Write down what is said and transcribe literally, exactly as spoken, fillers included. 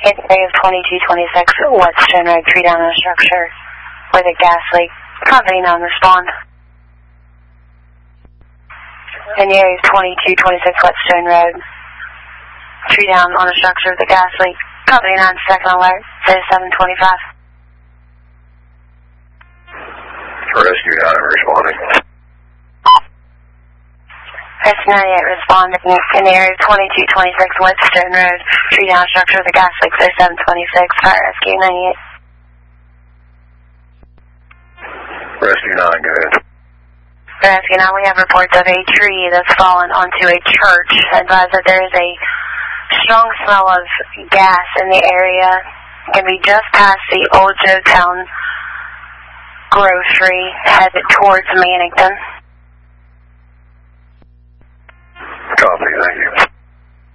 Area twenty-two twenty-six Whetstone Road, tree down on a structure with a gas leak. Company non-respond. In the area twenty-two twenty-six Whetstone Road, tree down on a structure with a gas leak. Company nine, second alert, thirty-seven twenty-five. Rescue nine responding. Rescue ninety-eight responding in the area twenty-two twenty-six Whetstone Road, tree down structure with a gas leak, thirty-seven twenty-six, fire rescue ninety-eight. Rescue nine, go ahead. Rescue nine, we have reports of a tree that's fallen onto a church. Advise that there is a strong smell of gas in the area. It can be just past the Old Joetown grocery, headed towards Mannington. Copy, thank you.